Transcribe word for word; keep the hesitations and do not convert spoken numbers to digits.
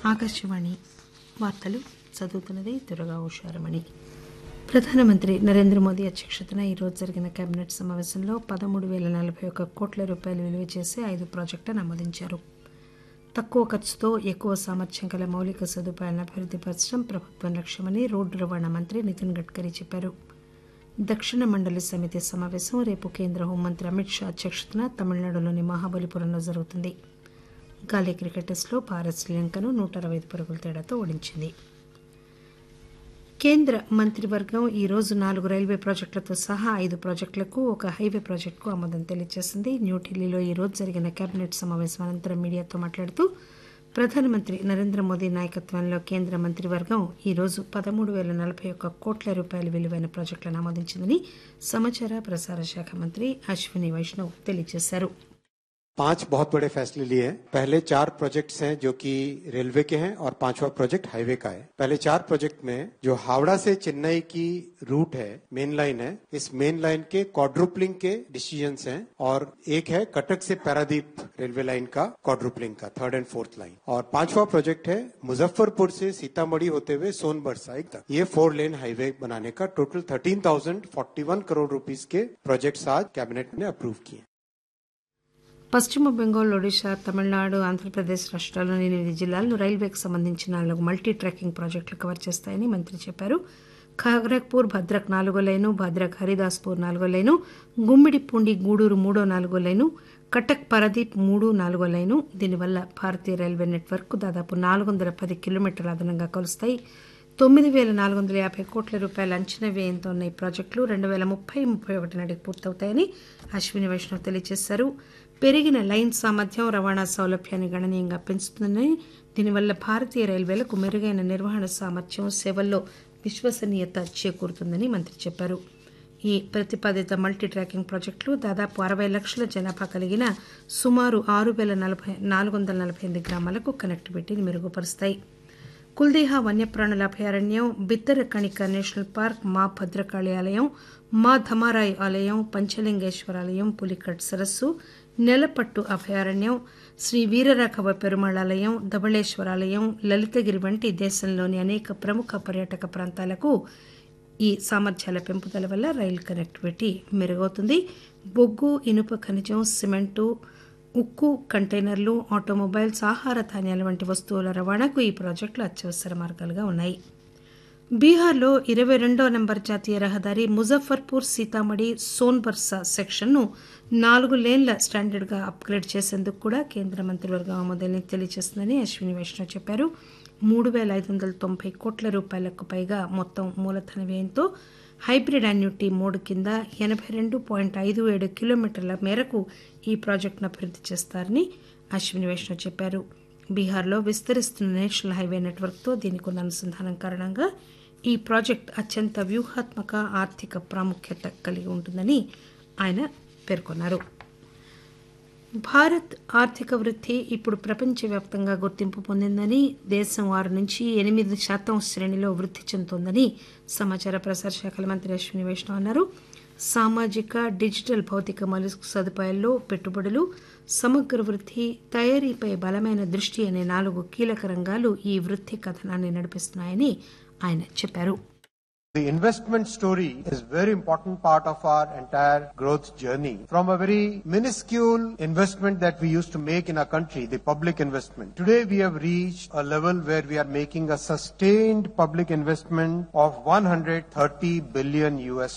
ఆకాశవాణి వార్తలు చదువుతున్నది దుర్గా ఉషారమణి. ప్రధానమంత్రి నరేంద్ర మోదీ అధ్యక్షతన ఈరోజు జరిగిన కేబినెట్ సమావేశంలో పదమూడు పేల నలభై ఒక్క కోట్ల రూపాయలు విలువ చేసే ఐదు ప్రాజెక్టులను ఆమోదించారు. తక్కువ ఖర్చుతో ఎక్కువ సామర్థ్యం గల మౌలిక సదుపాయాలను అభివృద్దిపరచడం ప్రభుత్వం లక్ష్యమని రోడ్డు రవాణా మంత్రి నితిన్ గడ్కరీ చెప్పారు. దక్షిణ మండలి సమితి సమావేశం రేపు కేంద్ర హోంమంత్రి అమిత్ షా అధ్యక్షతన తమిళనాడులోని మహాబలిపురంలో జరుగుతుంది. గాలీ క్రికెట్ టెస్టులో భారత్ శ్రీలంకను నూట అరవై ఐదు పరుగుల తేడాతో ఓడించింది. కేంద్ర మంత్రివర్గం ఈ రోజు నాలుగు రైల్వే ప్రాజెక్టులతో సహా ఐదు ప్రాజెక్టులకు ఒక హైవే ప్రాజెక్టుకు ఆమోదం తెలియజేసింది. న్యూఢిల్లీలో ఈ రోజు జరిగిన కేబినెట్ సమావేశం అనంతరం మీడియాతో మాట్లాడుతూ ప్రధానమంత్రి నరేంద్ర మోదీ నాయకత్వంలో కేంద్ర మంత్రివర్గం ఈ రోజు పదమూడు పేల నలభై ఒక్క కోట్ల రూపాయల విలువైన ప్రాజెక్టులను ఆమోదించిందని సమాచార ప్రసార శాఖ మంత్రి అశ్విని వైష్ణవ్ తెలియజేశారు. पांच बहुत बड़े फैसले लिए हैं. पहले चार प्रोजेक्ट्स हैं जो कि रेलवे के हैं और पांचवा प्रोजेक्ट हाईवे का है. पहले चार प्रोजेक्ट में जो हावड़ा से चेन्नई की रूट है, मेन लाइन है, इस मेन लाइन के क्वाड्रुपलिंग के डिसीजंस हैं और एक है कटक से पैरादीप रेलवे लाइन का क्वाड्रुपलिंग का थर्ड एंड फोर्थ लाइन. और पांचवा प्रोजेक्ट है मुजफ्फरपुर से सीतामढ़ी होते हुए सोनभद्र साइड तक ये फोर लेन हाईवे बनाने का. Total thirteen thousand forty one crore rupees के प्रोजेक्ट्स आज कैबिनेट ने अप्रूव किए. పశ్చిమ బెంగాల్, ఒడిశా, తమిళనాడు, ఆంధ్రప్రదేశ్ రాష్ట్రాల్లోని ఎనిమిది జిల్లాలను రైల్వేకి సంబంధించిన నాలుగు మల్టీ ట్రాకింగ్ ప్రాజెక్టులు కవర్ చేస్తాయని మంత్రి చెప్పారు. ఖాగ్రఖ్పూర్ భద్రక్ నాలుగో లైను, భద్రక్ హరిదాస్పూర్ నాలుగో లైను, గుమ్మిడిపూండి గూడూరు మూడో నాలుగో లైను, కటక్ పరదీప్ మూడు నాలుగో లైను. దీనివల్ల భారతీయ రైల్వే నెట్వర్క్ దాదాపు నాలుగు వందల పది కిలోమీటర్ల అదనంగా కలుస్తాయి. తొమ్మిది పేల నాలుగు వందల యాభై కోట్ల రూపాయల అంచనా వ్యయంతో ఉన్న ఈ ప్రాజెక్టులు రెండు పేల ముప్పై ముప్పై ఒకటి నాటికి పూర్తవుతాయని అశ్విని వైష్ణవ్ తెలియజేశారు. పెరిగిన లైన్ సామర్థ్యం రవాణా సౌలభ్యాన్ని గణనీయంగా పెంచుతుందని, దీనివల్ల భారతీయ రైల్వేలకు మెరుగైన నిర్వహణ సామర్థ్యం, సేవల్లో విశ్వసనీయత చేకూరుతుందని మంత్రి చెప్పారు. ఈ ప్రతిపాదిత మల్టీ ట్రాకింగ్ ప్రాజెక్టులు దాదాపు అరవై లక్షల జనాభా కలిగిన సుమారు ఆరు పేల నలభై నాలుగు వందల నలభై ఎనిమిది గ్రామాలకు కనెక్టివిటీని మెరుగుపరుస్తాయి. కుల్దేహా వన్యప్రాణుల అభయారణ్యం, బిత్తరకణిక నేషనల్ పార్క్, మా భద్రకాళి ఆలయం, మా ధమారాయి ఆలయం, పంచలింగేశ్వర ఆలయం, పులికట్ సరస్సు, నెలపట్టు అభయారణ్యం, శ్రీ వీరరాఘవ పెరుమాళ్ ఆలయం, ధవళేశ్వరాలయం, లలితగిరి వంటి దేశంలోని అనేక ప్రముఖ పర్యాటక ప్రాంతాలకు ఈ సామర్థ్యాల పెంపుదల వల్ల రైలు కనెక్టివిటీ మెరుగవుతుంది. బొగ్గు, ఇనుప ఖనిజం, సిమెంటు, ఉక్కు, కంటైనర్లు, ఆటోమొబైల్స్, ఆహార ధాన్యాల వంటి వస్తువుల రవాణాకు ఈ ప్రాజెక్టులు అత్యవసర మార్గాలుగా ఉన్నాయి. బీహార్లో ఇరవై రెండో నంబర్ జాతీయ రహదారి ముజఫర్పూర్ సీతామఢి సోన్బర్సా సెక్షన్ను నాలుగు లేన్ల స్టాండర్డ్గా అప్గ్రేడ్ చేసేందుకు కూడా కేంద్ర మంత్రివర్గం ఆమోదాన్ని తెలియజేస్తుందని అశ్విని వైష్ణవ్ చెప్పారు. మూడు పేల ఐదు వందల తొంభై కోట్ల రూపాయలకు పైగా మొత్తం మూలధన వ్యయంతో హైబ్రిడ్ యాన్యుటీ మోడ్ కింద ఎనభై రెండు పాయింట్ ఐదు ఏడు కిలోమీటర్ల మేరకు ఈ ప్రాజెక్టును అభివృద్ది చేస్తారని అశ్విని వైష్ణవ్ చెప్పారు. బీహార్లో విస్తరిస్తున్న నేషనల్ హైవే నెట్వర్క్తో దీనికి ఉన్న అనుసంధానం కారణంగా ఈ ప్రాజెక్టు అత్యంత వ్యూహాత్మక ఆర్థిక ప్రాముఖ్యత కలిగి ఉంటుందని ఆయన పేర్కొన్నారు. భారత్ ఆర్థిక వృద్ధి ఇప్పుడు ప్రపంచవ్యాప్తంగా గుర్తింపు పొందిందని, దేశం ఆరు నుంచి ఎనిమిది శాతం శ్రేణిలో వృద్ధి చెందుతోందని సమాచార ప్రసార శాఖల మంత్రి అశ్విని వైష్ణవ్ అన్నారు. సామాజిక, డిజిటల్ భౌతిక మౌలిక సదుపాయాల్లో పెట్టుబడులు, సమగ్ర వృద్ధి, తయారీపై బలమైన దృష్టి అనే నాలుగు కీలక రంగాలు ఈ వృద్ధి కథనాన్ని నడిపిస్తున్నాయని ఆయన చెప్పారు. The investment story is a very important part of our entire growth journey. From a very minuscule investment that we used to make in our country, the public investment. Today we have reached a level where we are making a sustained public investment of one hundred thirty billion U S